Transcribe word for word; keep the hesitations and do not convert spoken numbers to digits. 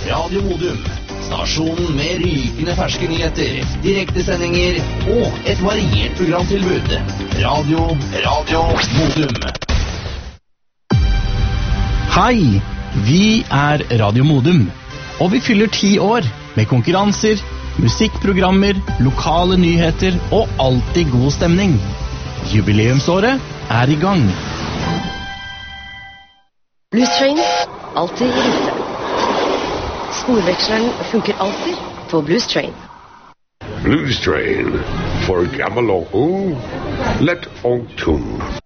Radio Modum. Stasjonen med rykende ferske nyheter, direktesendinger og et variert programtilbud. Radio, Radio Modum. Hei, vi er Radio Modum, og vi fyller ti år med konkurranser, musikkprogrammer, lokale nyheter og alltid god stemning. Jubileumsåret er i gang. Blues Train, alltid i rute. Sporveksleren funker alltid på Blues Train. Blues Train, for Gamalongo, let on tune.